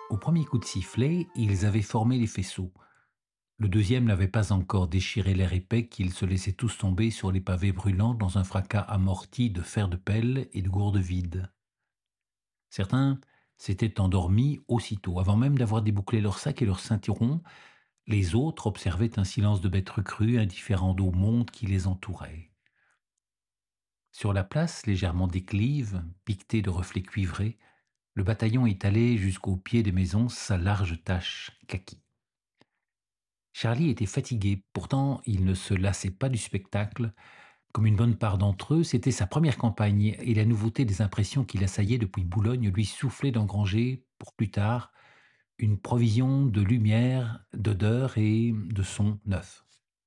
Au premier coup de sifflet, ils avaient formé les faisceaux. Le deuxième n'avait pas encore déchiré l'air épais qu'ils se laissaient tous tomber sur les pavés brûlants dans un fracas amorti de fer de pelle et de gourdes vides. Certains s'étaient endormis aussitôt, avant même d'avoir débouclé leur sac et leur ceinturon. Les autres observaient un silence de bêtes recrues, indifférents au monde qui les entourait. Sur la place, légèrement déclive, piquetée de reflets cuivrés, le bataillon étalait jusqu'au pied des maisons sa large tache kaki. Charlie était fatigué, pourtant il ne se lassait pas du spectacle. Comme une bonne part d'entre eux, c'était sa première campagne et la nouveauté des impressions qui l'assaillaient depuis Boulogne lui soufflait d'engranger, pour plus tard, une provision de lumière, d'odeurs et de sons neufs.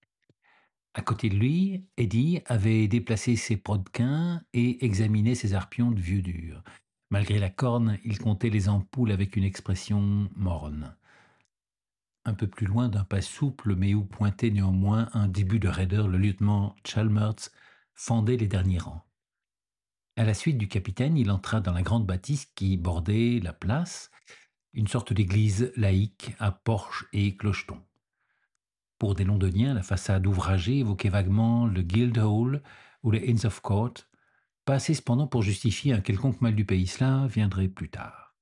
À côté de lui, Eddie avait déplacé ses brodequins et examiné ses arpions de vieux dur. Malgré la corne, il comptait les ampoules avec une expression morne. Un peu plus loin, d'un pas souple mais où pointait néanmoins un début de raideur, le lieutenant Chalmers fendait les derniers rangs. À la suite du capitaine, il entra dans la grande bâtisse qui bordait la place, une sorte d'église laïque à porche et clocheton. Pour des Londoniens, la façade ouvragée évoquait vaguement le Guildhall ou le Inns of Court, pas assez cependant pour justifier un quelconque mal du pays. Cela viendrait plus tard.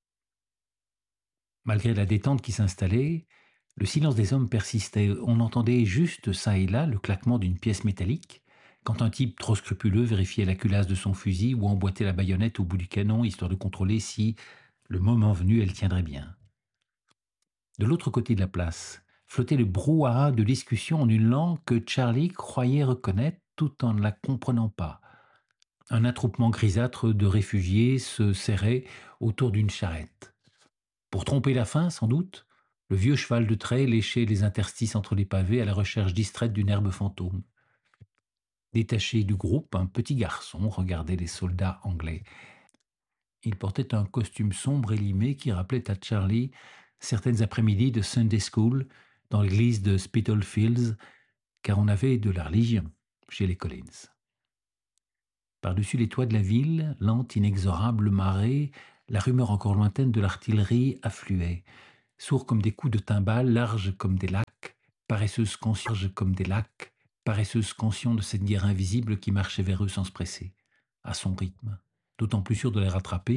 Malgré la détente qui s'installait, le silence des hommes persistait. On entendait juste ça et là le claquement d'une pièce métallique, quand un type trop scrupuleux vérifiait la culasse de son fusil ou emboîtait la baïonnette au bout du canon, histoire de contrôler si, le moment venu, elle tiendrait bien. De l'autre côté de la place, flottait le brouhaha de discussion en une langue que Charlie croyait reconnaître tout en ne la comprenant pas. Un attroupement grisâtre de réfugiés se serrait autour d'une charrette. Pour tromper la faim, sans doute, le vieux cheval de trait léchait les interstices entre les pavés à la recherche distraite d'une herbe fantôme. Détaché du groupe, un petit garçon regardait les soldats anglais. Il portait un costume sombre et limé qui rappelait à Charlie certaines après-midi de Sunday School dans l'église de Spitalfields, car on avait de la religion chez les Collins. Par-dessus les toits de la ville, lente, inexorable marée, la rumeur encore lointaine de l'artillerie affluait, sourds comme des coups de timbales, larges comme des lacs, paresseuses conscients de cette guerre invisible qui marchait vers eux sans se presser, à son rythme, d'autant plus sûr de les rattraper